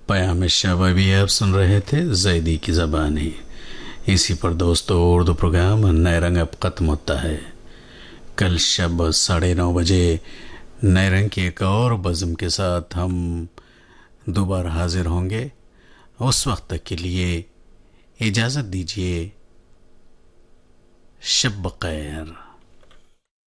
पयाम शब अभी आप सुन रहे थे जैदी की ज़बानी। इसी पर दोस्तों उर्दू प्रोग्राम नए रंग अब ख़त्म होता है। कल शब 9:30 बजे नए रंग की एक और बज़म के साथ हम दोबारा हाजिर होंगे। उस वक्त तक के लिए इजाज़त दीजिए। शब बख़ैर।